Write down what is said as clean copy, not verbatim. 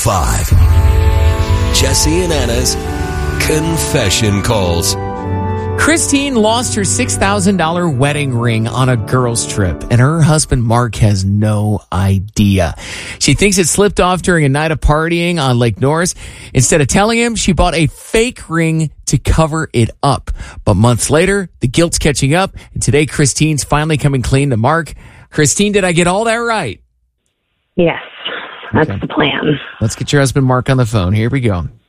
5. Jesse and Anna's Confession Calls. Christine lost her $6,000 wedding ring on a girls' trip, and her husband Mark has no idea. She thinks it slipped off during a night of partying on Lake Norris. Instead of telling him, she bought a fake ring to cover it up. But months later, the guilt's catching up, and today Christine's finally coming clean to Mark. Christine, did I get all that right? Yes, that's the plan. Let's get your husband Mark on the phone. Here we go.